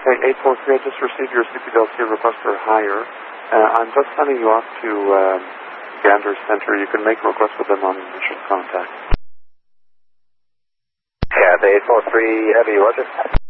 Okay, 843, I just received your CPDLC request for hire. I'm just sending you off to Gander Center. You can make a request with them on initial contact. Yeah, the 843 Heavy, roger.